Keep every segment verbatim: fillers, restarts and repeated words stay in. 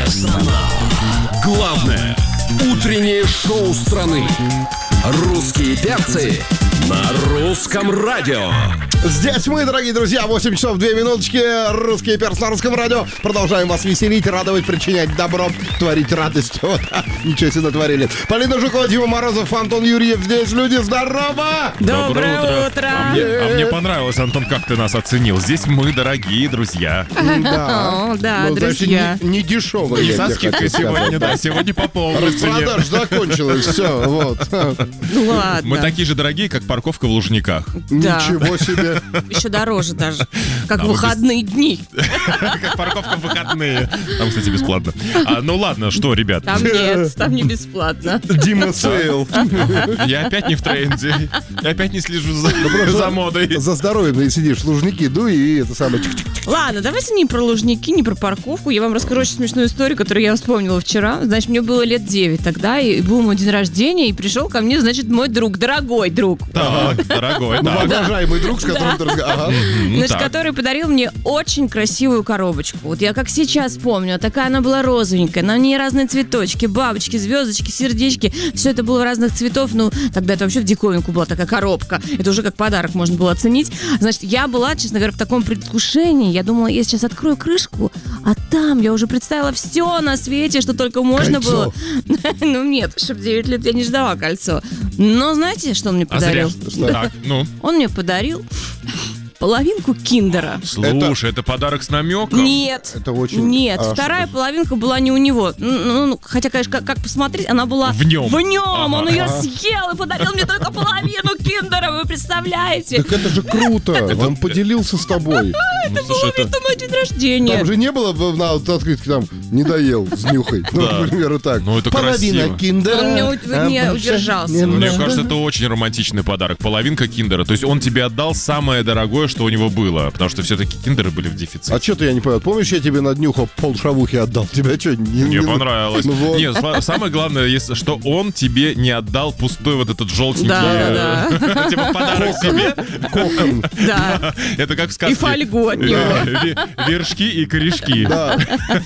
Персонал. Главное утреннее шоу страны. Русские перцы на русском радио. Здесь мы, дорогие друзья, восемь часов две минуточки. Русские перцы на русском радио. Продолжаем вас веселить, радовать, причинять добро, творить радость. Вот, ничего себе натворили. Полина Жукова, Дима Морозов, Антон Юрьев. Здесь люди. Здорово! Доброе утро! утро. А, мне, а мне понравилось, Антон, как ты нас оценил. Здесь мы, дорогие друзья. Да, О, да, ну, значит, друзья. не, не дешевые. И я со тебе скидкой хочу сегодня, сказать. да, сегодня по полной цене. Распродаж закончилась, все, вот. Ну ладно. Мы такие же дорогие, как парковка в Лужниках. Да. Ничего себе. Еще дороже даже. Как А в вы выходные дни. Как парковка в выходные. Там, кстати, бесплатно. А, ну ладно, что, ребят? Там нет, там не бесплатно. Дима Сейл. Я опять не в тренде. Я опять не слежу за, за модой. За здоровьем сидишь, Лужники дуй и это самое. Ладно, давайте не про Лужники, не про парковку. Я вам расскажу очень смешную историю, которую я вспомнила вчера. Значит, мне было лет девять тогда, и был мой день рождения, и пришел ко мне, значит, мой друг, дорогой друг. Так, дорогой, Ну, да. уважаемый друг, с которым ты разговариваешь. Ага. Значит, так. который подарил мне очень красивую коробочку. Вот я как сейчас помню, такая она была розовенькая, на ней разные цветочки, бабочки, звездочки, сердечки. Все это было разных цветов. Ну, тогда это вообще в диковинку была такая коробка. Это уже как подарок можно было оценить. Значит, я была, честно говоря, в таком предвкушении. Я думала, я сейчас открою крышку, а там я уже представила все на свете, что только можно Кольцо. было. Ну, нет, чтобы девять лет я не ждала кольцо. Но знаете, что он мне А зря. подарил? Так, ну. Он мне подарил половинку киндера. Слушай, это подарок с намеком? Нет. Это очень- Нет, а, вторая половинка была не у него. Ну, ну, хотя, конечно, как, как посмотреть, она была В нем. В нем. Ага. Он ее съел и подарил мне только половину киндера. Вы представляете? Так это же круто. Он поделился с тобой. Ну, слушай, это... Это мой день рождения. Там же не было в- на вот открытке там «не доел, снюхай». Ну, Да. например, вот так. Ну, это Половина красиво. киндера. Он не у- а не больше удержался. не Мне надо. кажется, это очень романтичный подарок. Половинка киндера. То есть он тебе отдал самое дорогое, что у него было. Потому что все-таки киндеры были в дефиците. А что ты, я не понял, помнишь, я тебе на днюху полшавухи отдал? Тебя что, не... Мне не- понравилось. Ну вот. Нет, сма- самое главное, если, что он тебе не отдал пустой вот этот желтенький... Да, э, Типа подарок себе. Кокон. Да. Это как в сказке. И фольгу от него. Да, ве- Вершки и корешки. Да.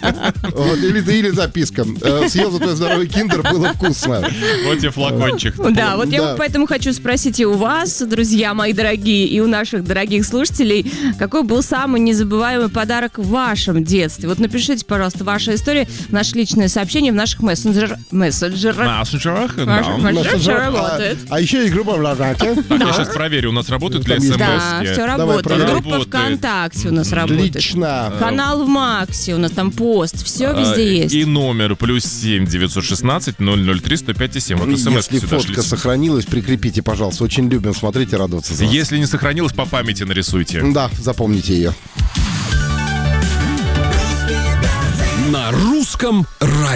Вот, или, или записка. Э, Съел за твой здоровый киндер, было вкусно. Вот тебе флакончик. Да, вот я Да. вот поэтому хочу спросить и у вас, друзья мои дорогие, и у наших дорогих слушателей, какой был самый незабываемый подарок в вашем детстве? Вот напишите, пожалуйста, ваши истории в наши личные сообщения в наших мессенджер... мессенджерах. Мессенджерах? Да. Наших мессенджерах все А, работает. а еще есть группа ВКонтакте. Так, я сейчас проверю, у нас работают ли Там есть- Да, смс-ки? все Давай, работает. проверь. Группа Работает. ВКонтакте у нас работает. Лично. Канал в Максе, у нас там пост, все А, везде есть. И номер плюс семь девятьсот шестнадцать ноль ноль три сто пять и семь. Вот смс Если сюда фотка шлите. сохранилась, прикрепите, пожалуйста. Очень любим смотреть и радоваться за вас. Если не сохранилось, по памяти нарисуйте. Да, запомните ее. На русском радио.